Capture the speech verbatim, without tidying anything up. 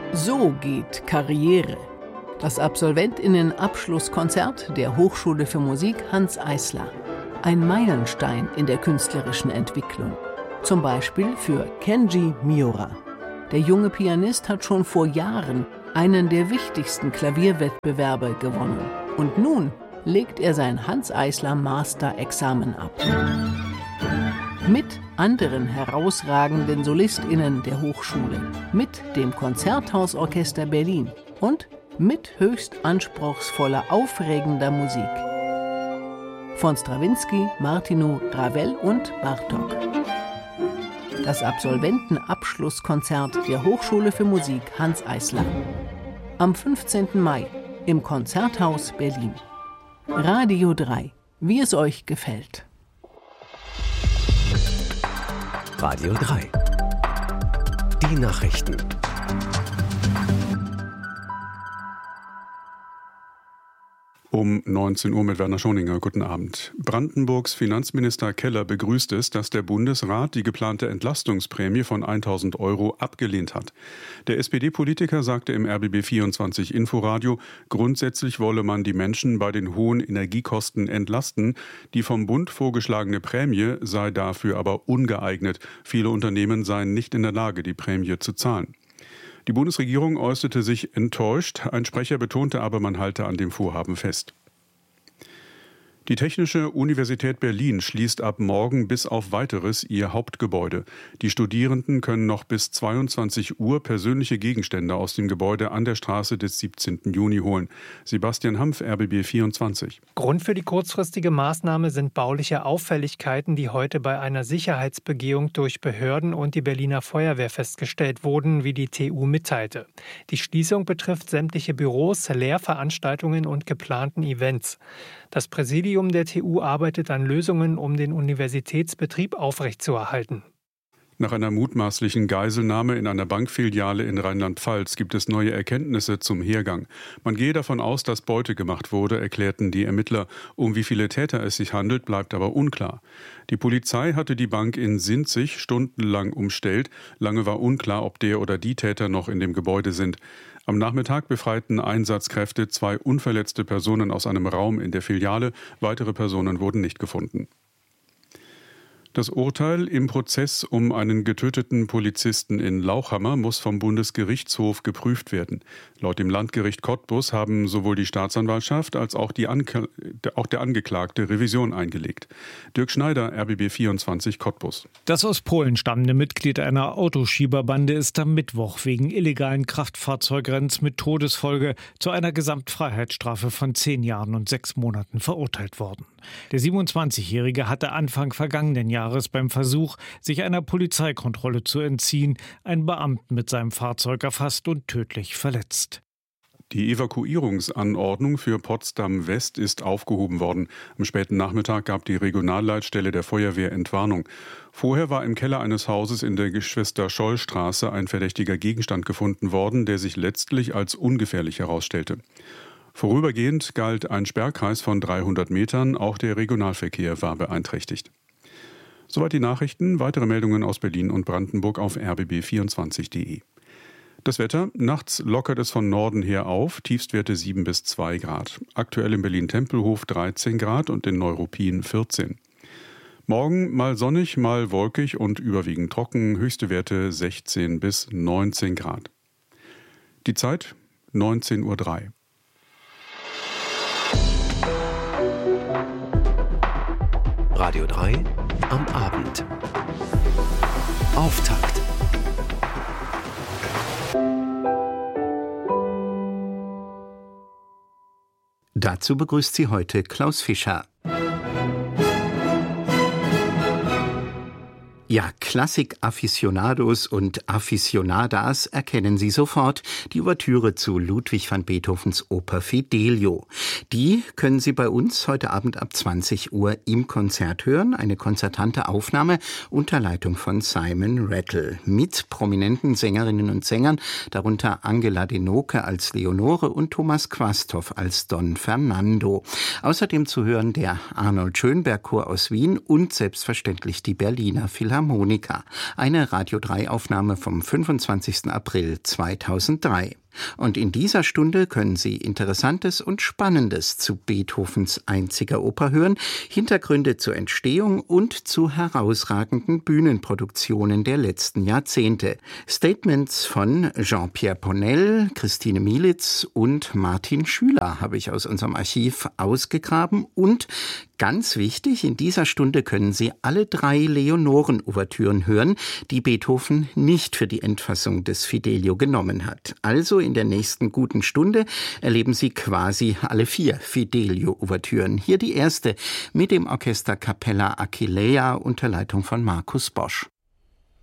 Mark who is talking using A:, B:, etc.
A: So geht Karriere. Das Absolventinnen-Abschlusskonzert der Hochschule für Musik Hanns Eisler. Ein Meilenstein in der künstlerischen Entwicklung. Zum Beispiel für Kenji Miura. Der junge Pianist hat schon vor Jahren einen der wichtigsten Klavierwettbewerbe gewonnen. Und nun legt er sein Hanns Eisler Master-Examen ab. Mit anderen herausragenden SolistInnen der Hochschule, mit dem Konzerthausorchester Berlin und mit höchst anspruchsvoller, aufregender Musik. Von Strawinsky, Martinu, Ravel und Bartók. Das Absolventenabschlusskonzert der Hochschule für Musik Hanns Eisler. Am fünfzehnten Mai im Konzerthaus Berlin. Radio drei, wie es euch gefällt.
B: Radio drei. Die Nachrichten.
C: Um neunzehn Uhr mit Werner Schoninger. Guten Abend. Brandenburgs Finanzminister Keller begrüßt es, dass der Bundesrat die geplante Entlastungsprämie von tausend Euro abgelehnt hat. Der S P D-Politiker sagte im R B B vierundzwanzig Inforadio, grundsätzlich wolle man die Menschen bei den hohen Energiekosten entlasten. Die vom Bund vorgeschlagene Prämie sei dafür aber ungeeignet. Viele Unternehmen seien nicht in der Lage, die Prämie zu zahlen. Die Bundesregierung äußerte sich enttäuscht. Ein Sprecher betonte aber, man halte an dem Vorhaben fest. Die Technische Universität Berlin schließt ab morgen bis auf Weiteres ihr Hauptgebäude. Die Studierenden können noch bis zweiundzwanzig Uhr persönliche Gegenstände aus dem Begehbäude an der Straße des siebzehnten Juni holen. Sebastian Hampf, R B B vierundzwanzig.
D: Grund für die kurzfristige Maßnahme sind bauliche Auffälligkeiten, die heute bei einer Sicherheitsbegehung durch Behörden und die Berliner Feuerwehr festgestellt wurden, wie die T U mitteilte. Die Schließung betrifft sämtliche Büros, Lehrveranstaltungen und geplanten Events. Das Präsidium der T U arbeitet an Lösungen, um den Universitätsbetrieb aufrechtzuerhalten.
C: Nach einer mutmaßlichen Geiselnahme in einer Bankfiliale in Rheinland-Pfalz gibt es neue Erkenntnisse zum Hergang. Man gehe davon aus, dass Beute gemacht wurde, erklärten die Ermittler. Um wie viele Täter es sich handelt, bleibt aber unklar. Die Polizei hatte die Bank in Sinzig stundenlang umstellt. Lange war unklar, ob der oder die Täter noch in dem Gebäude sind. Am Nachmittag befreiten Einsatzkräfte zwei unverletzte Personen aus einem Raum in der Filiale. Weitere Personen wurden nicht gefunden. Das Urteil im Prozess um einen getöteten Polizisten in Lauchhammer muss vom Bundesgerichtshof geprüft werden. Laut dem Landgericht Cottbus haben sowohl die Staatsanwaltschaft als auch, die Anke- auch der Angeklagte Revision eingelegt. Dirk Schneider, R B B vierundzwanzig, Cottbus.
E: Das aus Polen stammende Mitglied einer Autoschieberbande ist am Mittwoch wegen illegalen Kraftfahrzeugrennens mit Todesfolge zu einer Gesamtfreiheitsstrafe von zehn Jahren und sechs Monaten verurteilt worden. Der siebenundzwanzigjährige hatte Anfang vergangenen Jahres beim Versuch, sich einer Polizeikontrolle zu entziehen, einen Beamten mit seinem Fahrzeug erfasst und tödlich verletzt.
C: Die Evakuierungsanordnung für Potsdam-West ist aufgehoben worden. Am späten Nachmittag gab die Regionalleitstelle der Feuerwehr Entwarnung. Vorher war im Keller eines Hauses in der Geschwister-Scholl-Straße ein verdächtiger Gegenstand gefunden worden, der sich letztlich als ungefährlich herausstellte. Vorübergehend galt ein Sperrkreis von dreihundert Metern, auch der Regionalverkehr war beeinträchtigt. Soweit die Nachrichten, weitere Meldungen aus Berlin und Brandenburg auf r b b vierundzwanzig punkt d e. Das Wetter, nachts lockert es von Norden her auf, Tiefstwerte sieben bis zwei Grad. Aktuell in Berlin-Tempelhof dreizehn Grad und in Neuruppin vierzehn. Morgen mal sonnig, mal wolkig und überwiegend trocken, höchste Werte sechzehn bis neunzehn Grad. Die Zeit neunzehn Uhr drei.
B: Radio drei am Abend. Auftakt.
F: Dazu begrüßt sie heute Klaus Fischer. Ja, Klassik-Afficionados und Afficionadas erkennen Sie sofort, die Ouvertüre zu Ludwig van Beethovens Oper Fidelio. Die können Sie bei uns heute Abend ab zwanzig Uhr im Konzert hören. Eine konzertante Aufnahme unter Leitung von Simon Rattle mit prominenten Sängerinnen und Sängern, darunter Angela Denoke als Leonore und Thomas Quasthoff als Don Fernando. Außerdem zu hören der Arnold Schönberg Chor aus Wien und selbstverständlich die Berliner Philharmonie. Philharmonica. Eine Radio drei Aufnahme vom fünfundzwanzigsten April zweitausenddrei. Und in dieser Stunde können Sie Interessantes und Spannendes zu Beethovens einziger Oper hören, Hintergründe zur Entstehung und zu herausragenden Bühnenproduktionen der letzten Jahrzehnte. Statements von Jean-Pierre Ponel, Christine Mielitz und Martin Schüler habe ich aus unserem Archiv ausgegraben. Und ganz wichtig, in dieser Stunde können Sie alle drei Leonoren-Ouvertüren hören, die Beethoven nicht für die Endfassung des Fidelio genommen hat. Also in der nächsten guten Stunde erleben Sie quasi alle vier Fidelio-Ouvertüren. Hier die erste mit dem Orchester Capella Aquileia unter Leitung von Markus Bosch.